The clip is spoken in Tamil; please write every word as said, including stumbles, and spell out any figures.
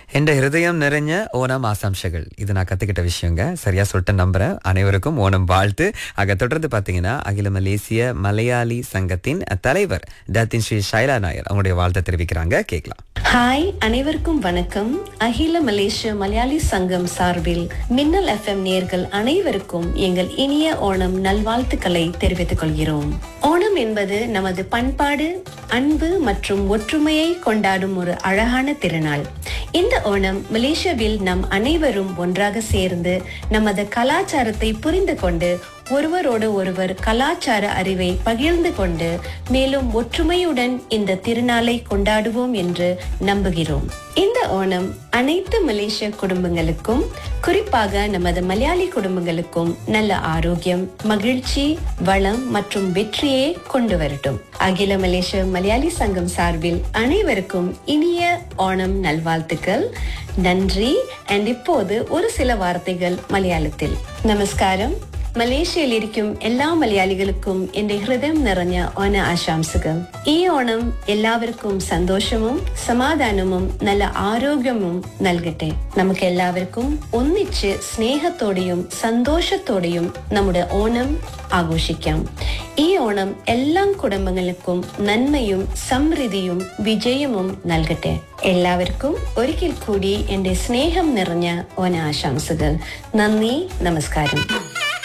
என்ற ஹிருதயம் நிறைஞ்ச ஓணம் ஆசாம்சங்கள் இது நான் கத்துக்கிட்ட விஷயங்க. சரியா சொல்லிட்டு நம்புறேன். அனைவருக்கும் ஓணம் வாழ்த்து. ஆக தொடர்ந்து பாத்தீங்கன்னா அகில மலேசிய மலையாளி சங்கத்தின் தலைவர் டத்தின் ஸ்ரீ ஷைலா நாயர் அவங்களுடைய வாழ்த்தை தெரிவிக்கிறாங்க. கேட்கலாம். ஹாய், அனைவருக்கும் வணக்கம். அகில மலேசிய மலையாளி சங்கம் சார்பில் மின்னல் எஃப்எம் நேயர்கள் அனைவருக்கும் எங்கள் இனிய ஓணம் நல்வாழ்த்துக்களை தெரிவித்துக் கொள்கிறோம். ஓணம் என்பது நமது பண்பாடு, அன்பு மற்றும் ஒற்றுமையை கொண்டாடும் ஒரு அழகான திருநாள். இந்த ஓணம் மலேசியாவில் நம் அனைவரும் ஒன்றாக சேர்ந்து நமது கலாச்சாரத்தை புரிந்து கொண்டு ஒருவரோடு ஒருவர் கலாச்சார அறிவை பகிர்ந்து கொண்டு மேலும் ஒற்றுமையுடன் இந்த திருநாளை கொண்டாடுவோம் என்று நம்புகிறோம். இந்த ஓணம் அனைத்து மலேசிய குடும்பங்களுக்கும், குறிப்பாக நமது மலையாளி குடும்பங்களுக்கும் நல்ல ஆரோக்கியம், மகிழ்ச்சி, வளம் மற்றும் வெற்றியை கொண்டு வரட்டும். அகில மலேசிய மலையாளி சங்கம் சார்பில் அனைவருக்கும் இனிய ஓணம் நல்வாழ்த்துக்கள். நன்றி. அண்ட் இப்போது ஒரு சில வார்த்தைகள் மலையாளத்தில். நமஸ்காரம். മലേഷ്യയിൽ ഇരിക്കും എല്ലാ മലയാളികൾക്കും എന്റെ ഹൃദയം നിറഞ്ഞ ഓണ ആശംസകൾ. ഈ ഓണം എല്ലാവർക്കും സന്തോഷവും സമാധാനവും നല്ല ആരോഗ്യവും നൽകട്ടെ. നമുക്ക് എല്ലാവർക്കും ഒന്നിച്ച് സ്നേഹത്തോടെയും സന്തോഷത്തോടെയും നമ്മുടെ ഓണം ആഘോഷിക്കാം. ഈ ഓണം എല്ലാ കുടുംബങ്ങൾക്കും നന്മയും സമൃദ്ധിയും വിജയവും നൽകട്ടെ. എല്ലാവർക്കും ഒരിക്കൽ കൂടി എന്റെ സ്നേഹം നിറഞ്ഞ ഓണ ആശംസകൾ. നന്ദി, നമസ്കാരം.